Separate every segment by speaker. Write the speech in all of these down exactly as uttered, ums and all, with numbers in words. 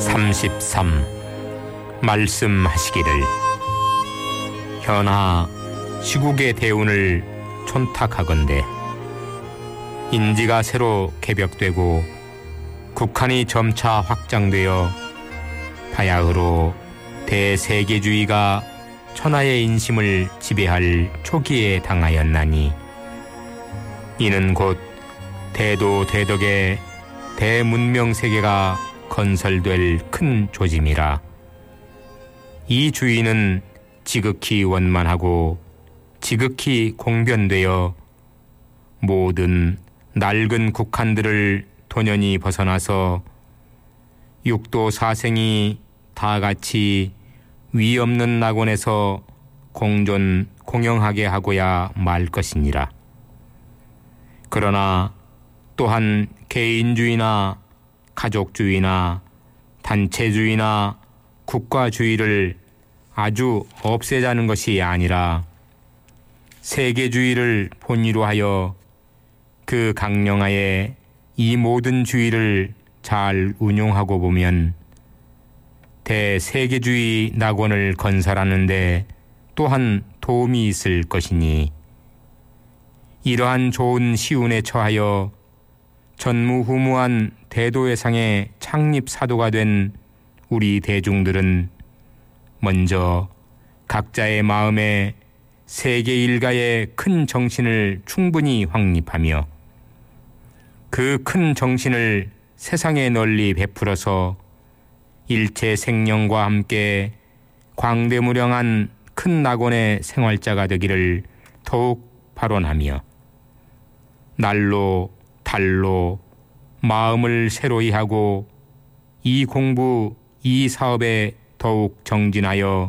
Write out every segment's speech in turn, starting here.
Speaker 1: 삼십삼. 말씀하시기를 현하 시국의 대운을 촌탁하건대 인지가 새로 개벽되고 국한이 점차 확장되어 바야흐로 대세계주의가 천하의 인심을 지배할 초기에 당하였나니 이는 곧 대도대덕의 대문명세계가 건설될 큰 조짐이라. 이 주의는 지극히 원만하고 지극히 공변되어 모든 낡은 국한들을 도년히 벗어나서 육도 사생이 다같이 위 없는 낙원에서 공존 공영하게 하고야 말 것이니라. 그러나 또한 개인주의나 가족주의나 단체주의나 국가주의를 아주 없애자는 것이 아니라 세계주의를 본의로 하여 그 강령하에 이 모든 주의를 잘 운용하고 보면 대세계주의 낙원을 건설하는 데 또한 도움이 있을 것이니 이러한 좋은 시운에 처하여 전무후무한 대도회상의 창립 사도가 된 우리 대중들은 먼저 각자의 마음에 세계 일가의 큰 정신을 충분히 확립하며 그 큰 정신을 세상에 널리 베풀어서 일체 생령과 함께 광대무량한 큰 낙원의 생활자가 되기를 더욱 발언하며 날로 달로 마음을 새로이 하고 이 공부, 이 사업에 더욱 정진하여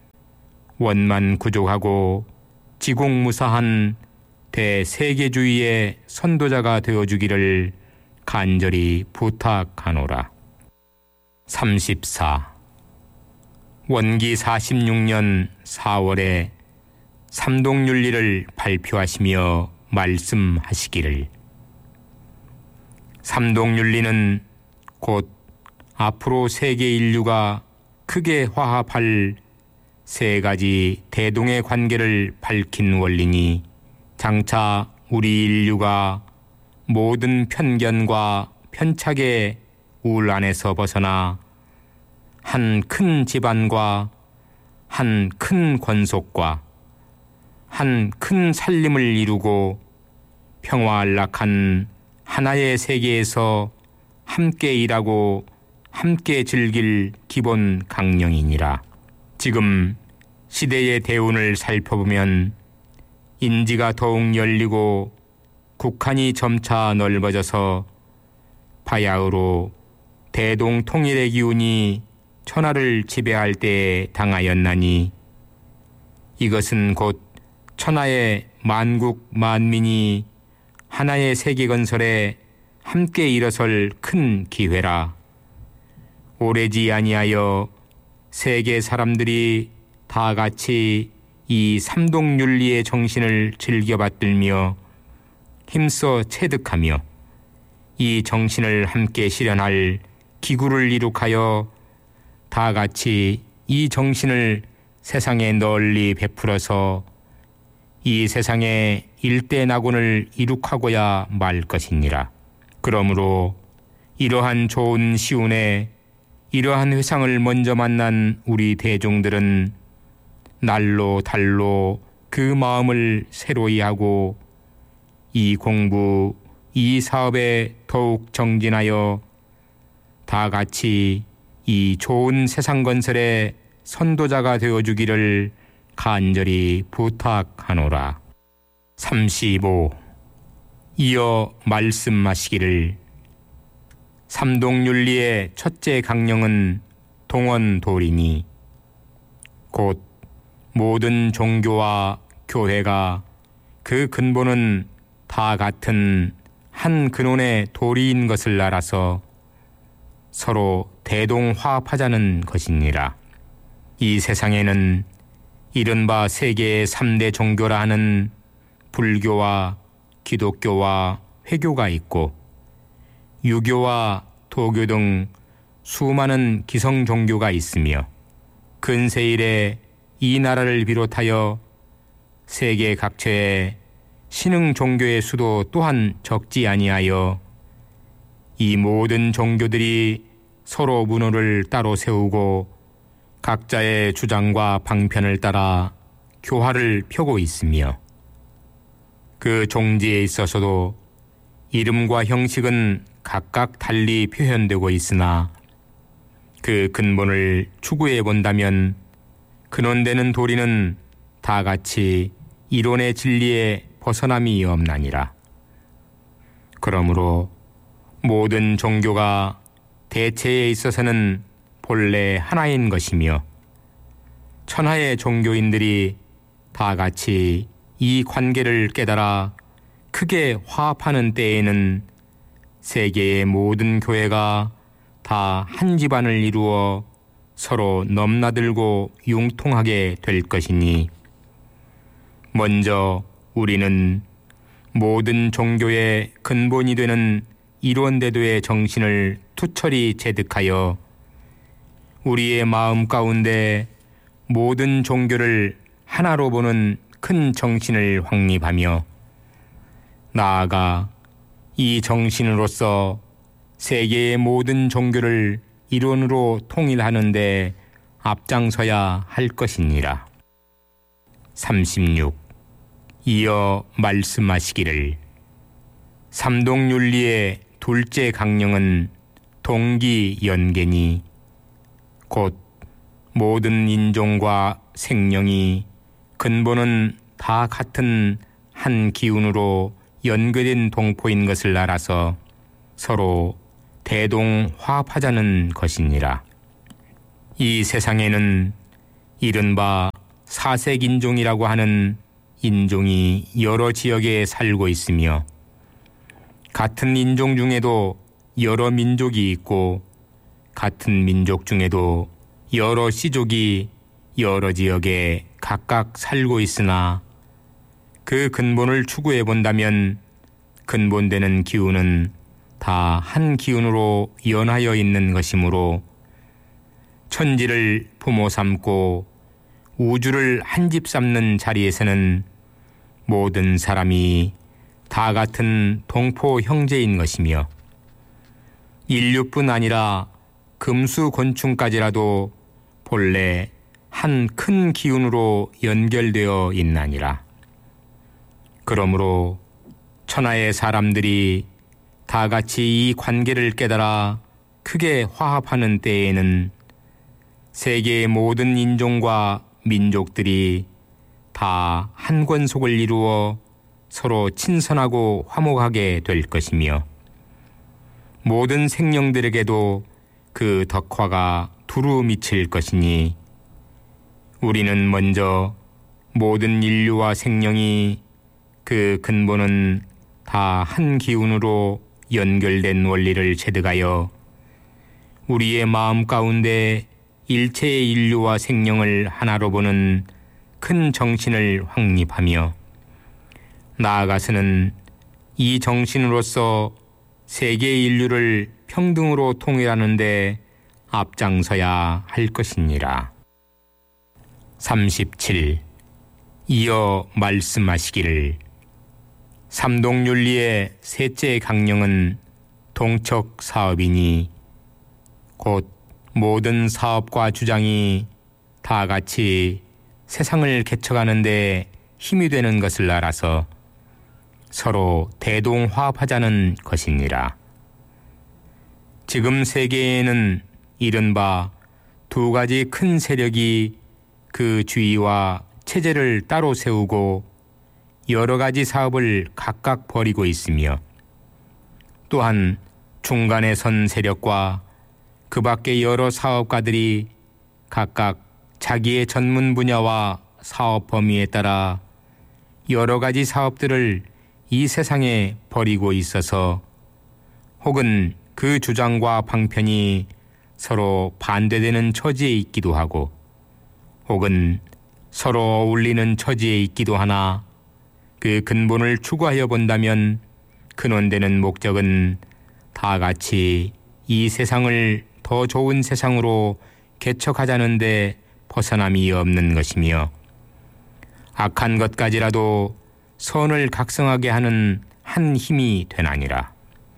Speaker 1: 원만구족하고 지공무사한 대세계주의의 선도자가 되어주기를 간절히 부탁하노라. 삼십사. 원기 사십육 년 사월에 삼동윤리를 발표하시며 말씀하시기를 삼동윤리는 곧 앞으로 세계 인류가 크게 화합할 세 가지 대동의 관계를 밝힌 원리니 장차 우리 인류가 모든 편견과 편착의 울 안에서 벗어나 한 큰 집안과 한 큰 권속과 한 큰 살림을 이루고 평화안락한 하나의 세계에서 함께 일하고 함께 즐길 기본 강령이니라. 지금 시대의 대운을 살펴보면 인지가 더욱 열리고 국한이 점차 넓어져서 바야흐로 대동통일의 기운이 천하를 지배할 때에 당하였나니 이것은 곧 천하의 만국 만민이 하나의 세계 건설에 함께 일어설 큰 기회라. 오래지 아니하여 세계 사람들이 다 같이 이 삼동윤리의 정신을 즐겨받들며 힘써 체득하며 이 정신을 함께 실현할 기구를 이룩하여 다 같이 이 정신을 세상에 널리 베풀어서 이 세상의 일대 낙원을 이룩하고야 말 것이니라. 그러므로 이러한 좋은 시운에 이러한 회상을 먼저 만난 우리 대중들은 날로 달로 그 마음을 새로이 하고 이 공부, 이 사업에 더욱 정진하여 다 같이 이 좋은 세상 건설의 선도자가 되어주기를 간절히 부탁하노라. 삼십오. 이어 말씀하시기를 삼동윤리의 첫째 강령은 동원도리니 곧 모든 종교와 교회가 그 근본은 다 같은 한 근원의 도리인 것을 알아서 서로 대동화합하자는 것이니라. 이 세상에는 이른바 세계의 삼대 종교라 하는 불교와 기독교와 회교가 있고 유교와 도교 등 수많은 기성 종교가 있으며 근세 이래 이 나라를 비롯하여 세계 각처에 신흥 종교의 수도 또한 적지 아니하여 이 모든 종교들이 서로 문호를 따로 세우고 각자의 주장과 방편을 따라 교화를 펴고 있으며 그 종지에 있어서도 이름과 형식은 각각 달리 표현되고 있으나 그 근본을 추구해 본다면 근원되는 도리는 다 같이 이론의 진리에 벗어남이 없나니라. 그러므로 모든 종교가 대체에 있어서는 본래 하나인 것이며 천하의 종교인들이 다 같이 이 관계를 깨달아 크게 화합하는 때에는 세계의 모든 교회가 다 한 집안을 이루어 서로 넘나들고 융통하게 될 것이니 먼저 우리는 모든 종교의 근본이 되는 이론대도의 정신을 투철히 체득하여 우리의 마음 가운데 모든 종교를 하나로 보는 큰 정신을 확립하며 나아가 이 정신으로서 세계의 모든 종교를 이론으로 통일하는 데 앞장서야 할 것이니라. 삼십육. 이어 말씀하시기를 삼동윤리의 둘째 강령은 동기연계니 곧 모든 인종과 생명이 근본은 다 같은 한 기운으로 연계된 동포인 것을 알아서 서로 대동화합하자는 것이니라. 이 세상에는 이른바 사색인종이라고 하는 인종이 여러 지역에 살고 있으며 같은 인종 중에도 여러 민족이 있고 같은 민족 중에도 여러 씨족이 여러 지역에 각각 살고 있으나 그 근본을 추구해 본다면 근본되는 기운은 다 한 기운으로 연하여 있는 것이므로 천지를 부모 삼고 우주를 한 집 삼는 자리에서는 모든 사람이 다 같은 동포 형제인 것이며 인류뿐 아니라 금수곤충까지라도 본래 한 큰 기운으로 연결되어 있나니라. 그러므로 천하의 사람들이 다 같이 이 관계를 깨달아 크게 화합하는 때에는 세계의 모든 인종과 민족들이 다 한 권속을 이루어 서로 친선하고 화목하게 될 것이며 모든 생명들에게도 그 덕화가 두루 미칠 것이니 우리는 먼저 모든 인류와 생명이 그 근본은 다 한 기운으로 연결된 원리를 체득하여 우리의 마음 가운데 일체의 인류와 생명을 하나로 보는 큰 정신을 확립하며 나아가서는 이 정신으로서 세계 인류를 평등으로 통일하는 데 앞장서야 할 것이니라. 삼십칠. 이어 말씀하시기를 삼동윤리의 셋째 강령은 동척사업이니 곧 모든 사업과 주장이 다 같이 세상을 개척하는 데 힘이 되는 것을 알아서 서로 대동화합하자는 것이니라. 지금 세계에는 이른바 두 가지 큰 세력이 그 주의와 체제를 따로 세우고 여러 가지 사업을 각각 벌이고 있으며 또한 중간에 선 세력과 그 밖의 여러 사업가들이 각각 자기의 전문 분야와 사업 범위에 따라 여러 가지 사업들을 이 세상에 벌이고 있어서 혹은 그 주장과 방편이 서로 반대되는 처지에 있기도 하고 혹은 서로 어울리는 처지에 있기도 하나 그 근본을 추구하여 본다면 근원되는 목적은 다 같이 이 세상을 더 좋은 세상으로 개척하자는데 벗어남이 없는 것이며 악한 것까지라도 선을 각성하게 하는 한 힘이 되나니라.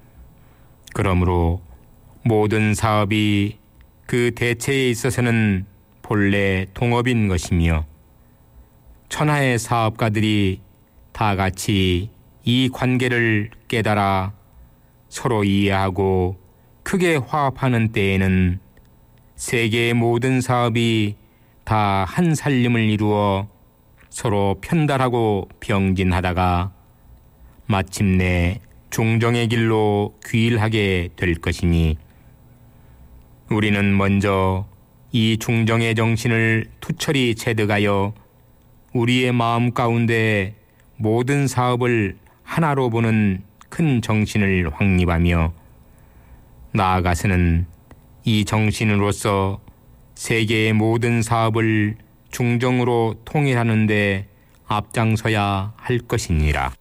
Speaker 1: 그러므로 모든 사업이 그 대체에 있어서는 본래 동업인 것이며 천하의 사업가들이 다 같이 이 관계를 깨달아 서로 이해하고 크게 화합하는 때에는 세계의 모든 사업이 다 한 살림을 이루어 서로 편달하고 병진하다가 마침내 중정의 길로 귀일하게 될 것이니 우리는 먼저 이 중정의 정신을 투철히 체득하여 우리의 마음 가운데 모든 사업을 하나로 보는 큰 정신을 확립하며 나아가서는 이 정신으로서 세계의 모든 사업을 중정으로 통일하는 데 앞장서야 할 것이니라.